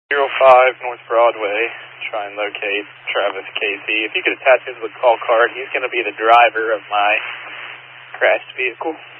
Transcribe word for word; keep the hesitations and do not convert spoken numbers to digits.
zero five North Broadway, try and locate Travis Casey. If you could attach his with call card, he's going to be the driver of my crashed vehicle.